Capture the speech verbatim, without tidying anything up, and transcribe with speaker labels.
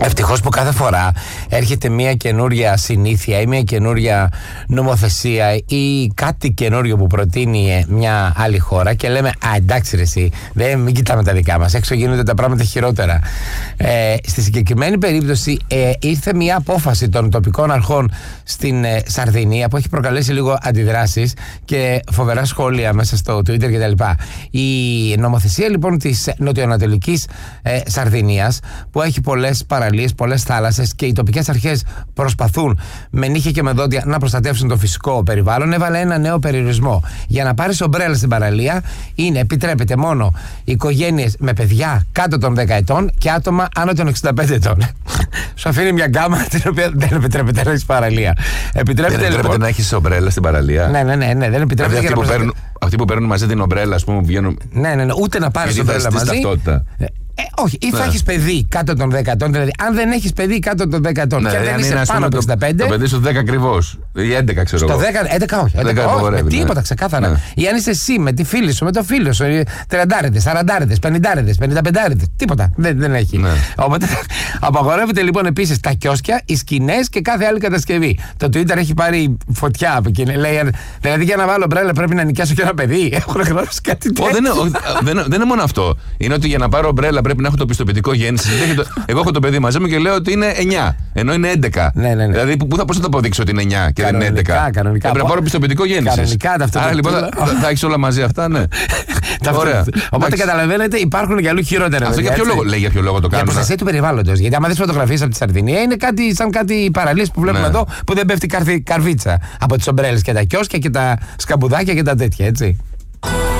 Speaker 1: Ευτυχώς που κάθε φορά έρχεται μια καινούρια συνήθεια ή μια καινούρια νομοθεσία ή κάτι καινούριο που προτείνει μια άλλη χώρα και λέμε «Α, εντάξει ρε εσύ, δεν, μην κοιτάμε τα δικά μας, έξω γίνονται τα πράγματα χειρότερα». Ε, στη συγκεκριμένη περίπτωση ε, ήρθε μια απόφαση των τοπικών αρχών στην ε, Σαρδινία που έχει προκαλέσει λίγο αντιδράσεις και φοβερά σχόλια μέσα στο Twitter κτλ. Η νομοθεσία λοιπόν της νοτιοανατολικής ε, Σαρδινίας, που έχει πολλές παραλίες, πολλές θάλασσες και οι τοπικές αρχές προσπαθούν με νύχια και με δόντια να προστατεύσουν το φυσικό περιβάλλον, έβαλε ένα νέο περιορισμό. Για να πάρεις ομπρέλα στην παραλία είναι επιτρέπεται μόνο οικογένειες με παιδιά κάτω των δέκα ετών και άτομα άνω των εξήντα πέντε ετών. Σου αφήνει μια γκάμα την οποία δεν επιτρέπεται να έχεις παραλία. Επιτρέπεται,
Speaker 2: δεν επιτρέπεται λοιπόν να έχεις ομπρέλα στην παραλία.
Speaker 1: Ναι, ναι, ναι, ναι, δεν επιτρέπεται.
Speaker 2: Αυτοί, που παίρνουν, αυτοί που παίρνουν μαζί την ομπρέλα, ας πούμε, βγαίνουν.
Speaker 1: Ναι, ναι, ναι, ούτε να πάρεις ομπρέλα μαζί.
Speaker 2: Ταυτότητα.
Speaker 1: Ε, όχι, ή θα
Speaker 2: ναι.
Speaker 1: έχεις παιδί κάτω των δέκα ετών. Δηλαδή, αν δεν έχεις παιδί κάτω των δέκα ετών, ναι, και δεν είσαι πάνω από εξήντα πέντε.
Speaker 2: Το παιδί σου δέκα ακριβώς. Ή έντεκα, ξέρω εγώ.
Speaker 1: Στο δέκα, έντεκα όχι. έντεκα, έντεκα, όχι, με τίποτα, ναι. Ξεκάθαρα. Ναι. Ή αν είσαι εσύ με τη φίλη σου, με το φίλο σου, τριαντάριδες, σαραντάριδες, πενηντάριδες, πενηνταπεντάριδες. Τίποτα. Δεν, δεν έχει. Ναι. Οπότε απαγορεύεται λοιπόν επίσης τα κιόσκια, οι σκηνές και κάθε άλλη κατασκευή. Το Twitter έχει πάρει φωτιά από εκεί. Λέει, δηλαδή για να βάλω ομπρέλα πρέπει να νοικιάσω και ένα παιδί. Έχουν γνωρίσει κάτι τέτοιο.
Speaker 2: Δεν είναι μόνο αυτό. Είναι ότι για να πάρω ομπρέλα πρέπει να έχω το πιστοποιητικό γέννηση. Εγώ έχω το παιδί μαζί μου και λέω ότι είναι εννιά, ενώ είναι έντεκα.
Speaker 1: Ναι, ναι, ναι.
Speaker 2: Δηλαδή, πού θα, πώς θα το αποδείξω ότι είναι εννιά και
Speaker 1: κανονικά,
Speaker 2: δεν είναι έντεκα.
Speaker 1: Κανονικά.
Speaker 2: Πρέπει να πάρω πιστοποιητικό γέννηση.
Speaker 1: Κανονικά αυτό.
Speaker 2: Άρα λοιπόν θα, θα έχει όλα μαζί αυτά, ναι.
Speaker 1: Ωραία. Οπότε καταλαβαίνετε, υπάρχουν και αλλού χειρότερα.
Speaker 2: Αυτό για ποιο λόγο, λέει για ποιο λόγο το κάνουν.
Speaker 1: Για προστασία του περιβάλλοντος. Γιατί άμα δεις φωτογραφίες από τη Σαρδινία, είναι κάτι, σαν κάτι παραλίες που βλέπουμε εδώ που δεν πέφτει καρβίτσα από τις ομπρέλες και τα κιόσκια και τα σκαμπουδάκια και τα τέτοια, έτσι.